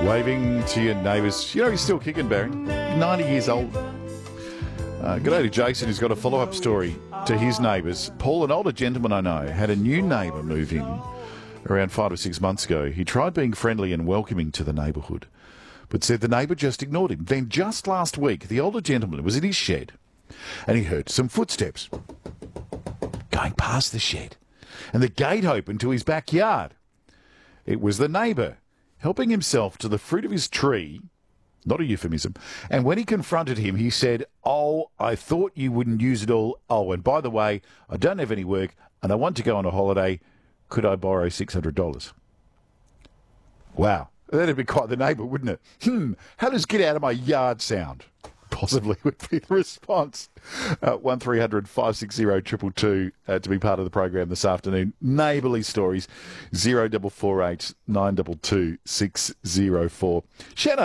Waving to your neighbours. You know he's still kicking, Barry. 90 years old. Good day to Jason, who's got a follow-up story to his neighbours. Paul, an older gentleman I know, had a new neighbour move in around 5 or 6 months ago. He tried being friendly and welcoming to the neighbourhood, but said the neighbour just ignored him. Then just last week, the older gentleman was in his shed and he heard some footsteps going past the shed and the gate opened to his backyard. It was the neighbour helping himself to the fruit of his tree. Not a euphemism. And when he confronted him, he said, "Oh, I thought you wouldn't use it all. Oh, and by the way, I don't have any work and I want to go on a holiday. Could I borrow $600? Wow. That'd be quite the neighbour, wouldn't it? How does "get out of my yard" sound? Possibly would be the response. 1300 560 222 to be part of the program this afternoon. Neighbourly stories. 0448 922 604. Shannon.